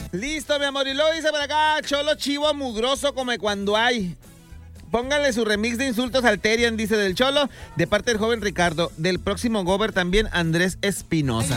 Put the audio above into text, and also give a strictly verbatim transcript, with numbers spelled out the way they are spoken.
Listo, mi amor. Y luego dice por acá, Cholo chivo mugroso come cuando hay. Pónganle su remix de insultos al Terian, dice del Cholo, de parte del joven Ricardo. Del próximo gober también, Andrés Espinosa.